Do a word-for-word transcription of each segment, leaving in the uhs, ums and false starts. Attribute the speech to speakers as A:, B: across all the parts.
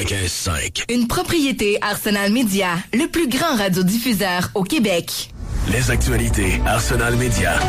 A: quatre-vingt-quinze cinq.
B: Une propriété Arsenal Media, le plus grand radiodiffuseur au Québec.
A: Les actualités Arsenal Media.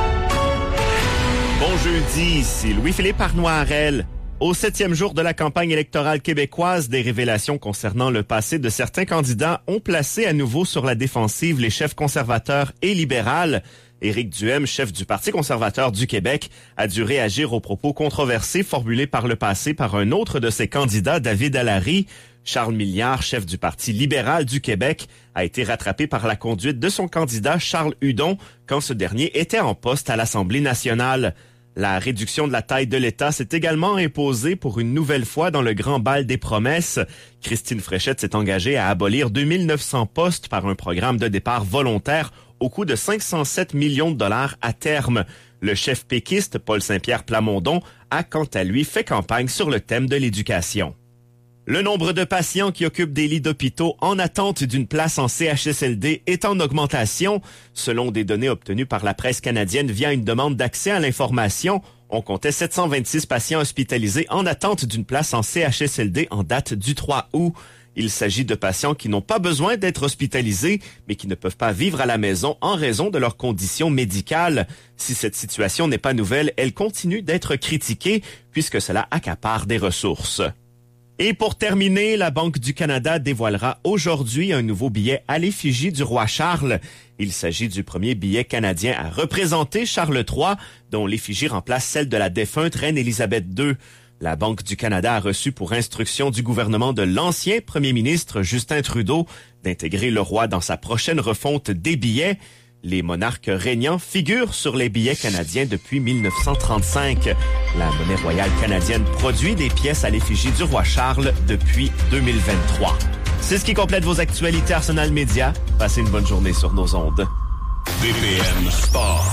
C: Bon jeudi, ici Louis-Philippe Arnoirel. Au septième jour de la campagne électorale québécoise, des révélations concernant le passé de certains candidats ont placé à nouveau sur la défensive les chefs conservateurs et libérales. Éric Duhem, chef du Parti conservateur du Québec, a dû réagir aux propos controversés formulés par le passé par un autre de ses candidats, David Allary. Charles Milliard, chef du Parti libéral du Québec, a été rattrapé par la conduite de son candidat Charles Hudon quand ce dernier était en poste à l'Assemblée nationale. La réduction de la taille de l'État s'est également imposée pour une nouvelle fois dans le grand bal des promesses. Christine Fréchette s'est engagée à abolir deux mille neuf cents postes par un programme de départ volontaire au coût de cinq cent sept millions de dollars à terme. Le chef péquiste, Paul Saint-Pierre Plamondon, a quant à lui fait campagne sur le thème de l'éducation. Le nombre de patients qui occupent des lits d'hôpitaux en attente d'une place en C H S L D est en augmentation. Selon des données obtenues par la presse canadienne via une demande d'accès à l'information, on comptait sept cent vingt-six patients hospitalisés en attente d'une place en C H S L D en date du trois août. Il s'agit de patients qui n'ont pas besoin d'être hospitalisés, mais qui ne peuvent pas vivre à la maison en raison de leurs conditions médicales. Si cette situation n'est pas nouvelle, elle continue d'être critiquée puisque cela accapare des ressources. Et pour terminer, la Banque du Canada dévoilera aujourd'hui un nouveau billet à l'effigie du roi Charles. Il s'agit du premier billet canadien à représenter Charles trois, dont l'effigie remplace celle de la défunte reine Élisabeth deux. La Banque du Canada a reçu pour instruction du gouvernement de l'ancien premier ministre Justin Trudeau d'intégrer le roi dans sa prochaine refonte des billets. Les monarques régnants figurent sur les billets canadiens depuis mille neuf cent trente-cinq. La monnaie royale canadienne produit des pièces à l'effigie du roi Charles depuis deux mille vingt-trois. C'est ce qui complète vos actualités Arsenal Media. Passez une bonne journée sur nos ondes.
A: B P M Sport.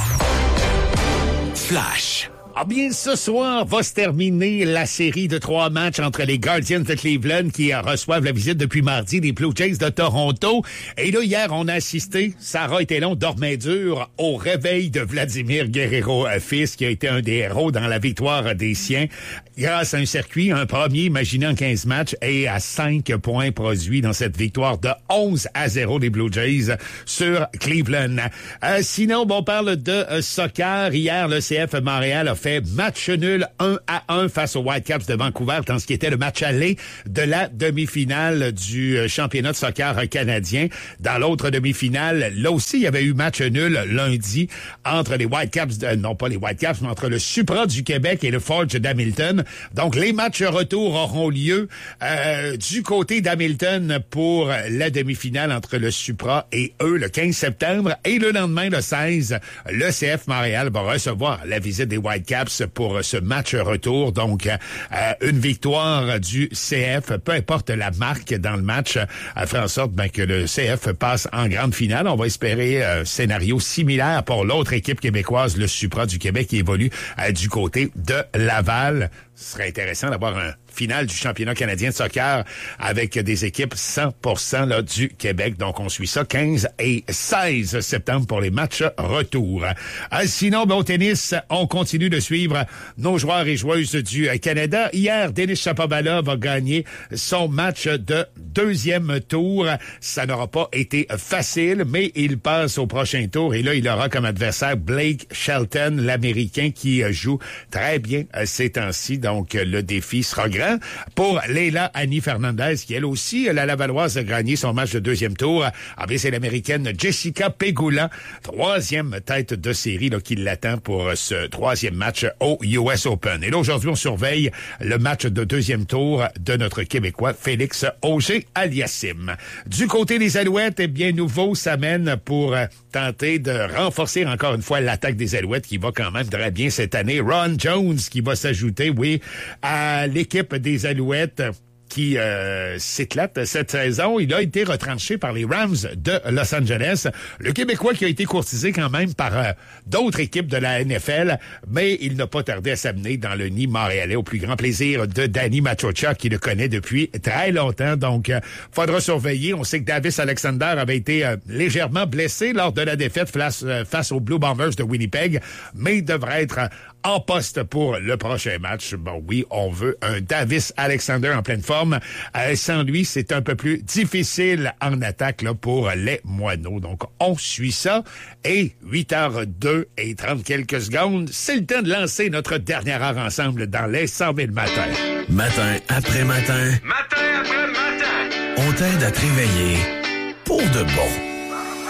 A: Flash.
D: Ah bien, ce soir va se terminer la série de trois matchs entre les Guardians de Cleveland qui reçoivent la visite depuis mardi des Blue Jays de Toronto. Et là, hier, on a assisté, Sarah était long, dormait dur, au réveil de Vladimir Guerrero-Fils, qui a été un des héros dans la victoire des siens. Grâce à un circuit, un premier imaginé en quinze matchs et à cinq points produits dans cette victoire de onze à zéro des Blue Jays sur Cleveland. Euh, sinon, bon, on parle de euh, soccer. Hier, le C F Montréal a fait match nul un à un face aux Whitecaps de Vancouver dans ce qui était le match aller de la demi-finale du championnat de soccer canadien. Dans l'autre demi-finale, là aussi, il y avait eu match nul lundi entre les Whitecaps, de, non pas les Whitecaps, mais entre le Supra du Québec et le Forge d'Hamilton. Donc, les matchs retour auront lieu euh, du côté d'Hamilton pour la demi-finale entre le Supra et eux le quinze septembre. Et le lendemain, le seize, le C F Montréal va recevoir la visite des Whitecaps pour ce match retour. Donc, euh, une victoire du C F, peu importe la marque dans le match, euh, fait en sorte ben, que le C F passe en grande finale. On va espérer un euh, scénario similaire pour l'autre équipe québécoise, le Supra du Québec, qui évolue euh, du côté de Laval. Ce serait intéressant d'avoir un finale du championnat canadien de soccer avec des équipes cent pour cent là, du Québec. Donc, on suit ça quinze et seize septembre pour les matchs retour. Euh, sinon, ben, au tennis, on continue de suivre nos joueurs et joueuses du Canada. Hier, Denis Shapovalov a gagné son match de deuxième tour. Ça n'aura pas été facile, mais il passe au prochain tour. Et là, il aura comme adversaire Blake Shelton, l'Américain, qui joue très bien ces temps-ci. Donc, le défi sera grand pour Leila Annie Fernandez, qui elle aussi, la Lavalloise, a gagné son match de deuxième tour. En plus, c'est l'Américaine Jessica Pegula, troisième tête de série là, qui l'attend pour ce troisième match au U S Open. Et là, aujourd'hui, on surveille le match de deuxième tour de notre Québécois Félix Auger-Aliassime. Du côté des Alouettes, eh bien, nouveau s'amène pour tenter de renforcer encore une fois l'attaque des Alouettes qui va quand même très bien cette année. Ron Jones qui va s'ajouter, oui, à l'équipe des Alouettes qui euh, s'éclate cette saison. Il a été retranché par les Rams de Los Angeles. Le Québécois qui a été courtisé quand même par euh, d'autres équipes de la N F L, mais il n'a pas tardé à s'amener dans le nid montréalais au plus grand plaisir de Danny Machocha qui le connaît depuis très longtemps. Donc, euh, faudra surveiller. On sait que Davis Alexander avait été euh, légèrement blessé lors de la défaite face, euh, face aux Blue Bombers de Winnipeg, mais il devrait être en poste pour le prochain match. Bon, oui, on veut un Davis Alexander en pleine forme. Euh, sans lui, c'est un peu plus difficile en attaque là, pour les Moineaux. Donc, on suit ça. Et huit heures deux et trente quelques secondes, c'est le temps de lancer notre dernière heure ensemble dans les cent mille matins.
A: Matin après matin.
E: Matin après matin.
A: On t'aide à te réveiller pour de bon.